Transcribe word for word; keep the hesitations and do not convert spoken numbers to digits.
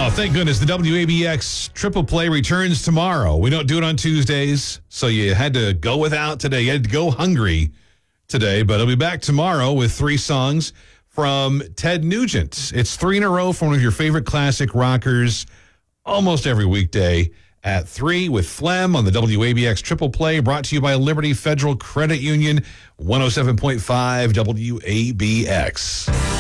Oh, thank goodness. The W A B X Triple Play returns tomorrow. We don't do it on Tuesdays, so you had to go without today. You had to go hungry today, but it'll be back tomorrow with three songs from Ted Nugent. It's three in a row from one of your favorite classic rockers almost every weekday at three with Phlegm on the W A B X Triple Play, brought to you by Liberty Federal Credit Union, one oh seven point five W A B X.